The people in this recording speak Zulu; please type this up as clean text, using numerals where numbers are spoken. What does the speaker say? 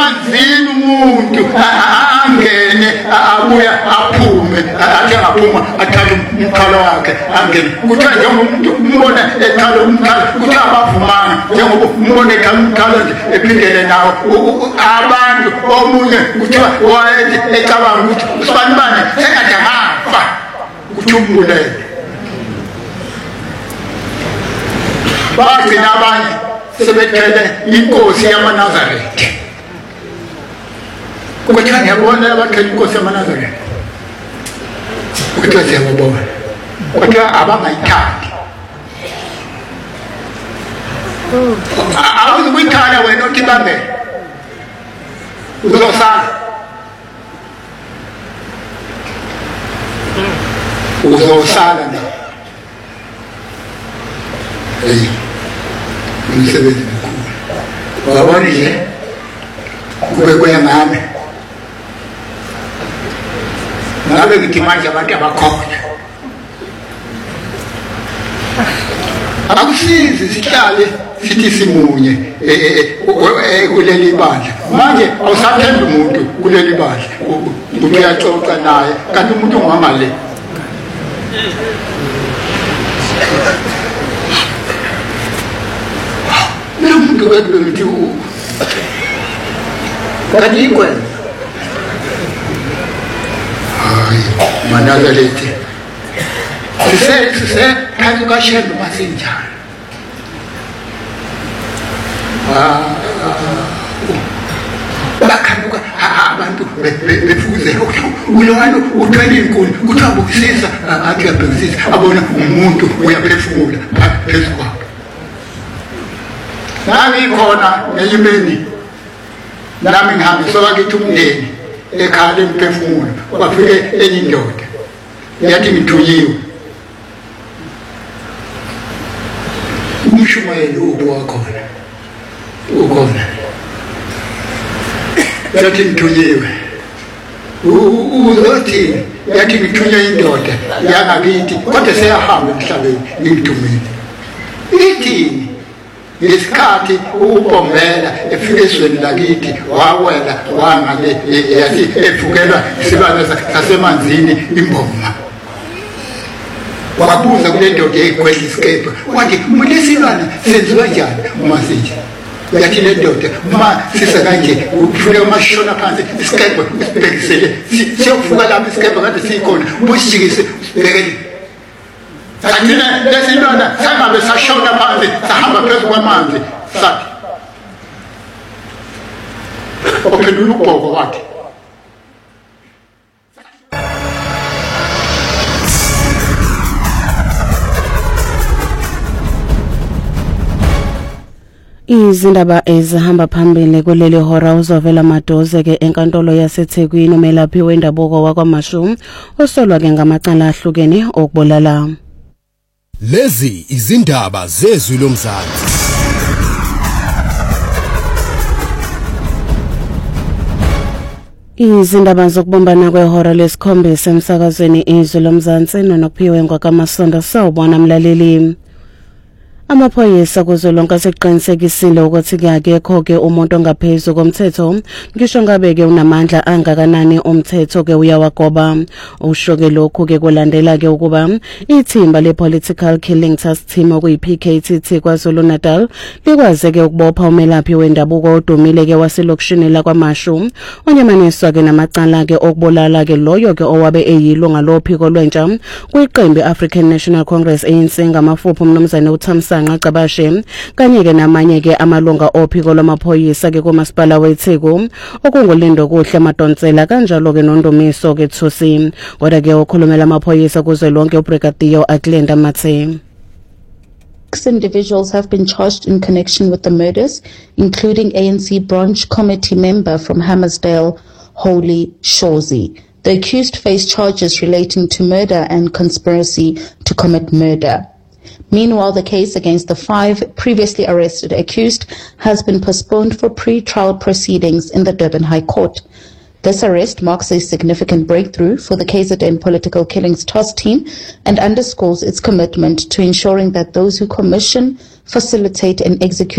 emanzini umuntu angene abuya aphume athi aphuma athathe umkhalo wakhe angene kuthiwa njengomuntu umbona ekhala umkhalo kuthiwa abavumanga njengoba umbona ekhala umkhalo nje ephindele nawo abantu omunye kuthiwa wayethi ecabanga ukuthi usibanibane sekade ngafa kuthiwa umbulele bagcina abanye sebethele inkosi yamaNazaretha kuthiwa ngiyabona abathele inkosi yamaNazaretha kuthiwa siyababona kuthiwa abangayithandi awuzukuyithanda wena othi bambele uzosala na umsebenzi mkhulu wabona nje kwengame ngabe ngithi manje abantu abakhona akusizi sihlale sithi simunye kuleli bandla manje awusathembi umuntu kuleli bandla uyaxoxa naye kanti umuntu ungangale umuntu wethu kanti ikwenza hayi Manazaretha sise kanti kashendo masinjani bakhanuka abantu befuze ulwana uthwele inkuni kuthiwa bukisisa athi uyabhekisisa abona umuntu uyaphefumula phezu kwakhe nami khona ngeyimeni nami ngihambe sobakithi umndeni ekhala emphefumulo kwafike enye indoda yathi ngithunyiwe umshumayeli ukhona yathi ngithunyiwe uzothi yathi ngithunywe indoda yangakithi kodwa seyahamba emhlabeni ngimthumile ithini ngesikhathi ubombela efika ezweni lakithi wawela wangale yathi efukelwa isibane sasemanzini imboma wabuza kule ndoda eyikhwela isikebhe wathi mulesilwane senziwa njani uma sinje yathi le ndoda uma sisekanje ufune umashona phansi isikebhe usibhekisele siyokufuka lapha isikebhe kade sikhona busijikise usibhekele Sakina lesilwana sangabe sashona phansi sahamba phezu kwamanzi sathi ophendula ubhoko wakhe Izindaba ezihamba phambili kuleli hora uzovela madoze ke enkantolo yaseThekwini umelaphi wendabuko wakwaMashu osolwa ke ngamacala ahlukene okubulala. Lezi izindaba zezwi lomzansi. Izindaba zokubumbana kwehora lesikhombisa emsakazweni izwi lomzansi nonokuphiwe ngwakaMasondo sawubona mlaleli. Amaphoyisa kuzolonke seqinisekisile ukuthi akekho ke umuntu ongaphezulu komthetho ngisho ngabe ke unamandla angakanani umthetho ke uyawagoba usho ke lokhu ke kulandela ke ukuba ithimba le-Political Killing Task Team okuyi-PKTT KwaZulu-Natal likwaze ke ukubopha umelaphi wendabuko odumile ke waselokishini lakwaMashu onyamaniswa ke namacala ke okubulala ke loyo ke owabe eyilunga lophiko lwentsha kwiqembu African National Congress ANC ngamafuphi umnumzane uThamsanqa Cabashe kanye ke namanye ke amalunga ophiko lwamaphoyisa ke kumasipala weTheku okungolindo kuhle Madonsela kanjalo ke noNdumiso ke Thusi kodwa ke okhulumela amaphoyisa kuze lonke uBrigadier Aklenda Mathe. 6 individuals have been charged in connection with the murders, including ANC branch committee member from Hammersdale, Holy Shozi. The accused face charges relating to murder and conspiracy to commit murder. Meanwhile, the case against the 5 previously arrested accused has been postponed for pre-trial proceedings in the Durban High Court. This arrest marks a significant breakthrough for the KZN Political Killings Task Team and underscores its commitment to ensuring that those who commission, facilitate and execute